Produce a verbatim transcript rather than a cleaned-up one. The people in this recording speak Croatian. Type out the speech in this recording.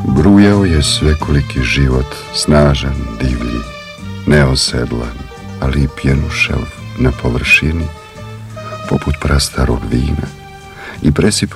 Brujao je svekoliki život, snažan, divlji, neosedlan, ali pjenušav na površini, poput prastarog vina, i presipao